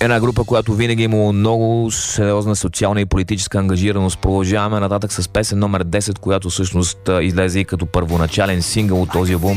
Една група, която винаги има много сериозна социална и политическа ангажираност. Продължаваме нататък с песен номер 10, която всъщност излезе и като първоначален сингъл от този албум.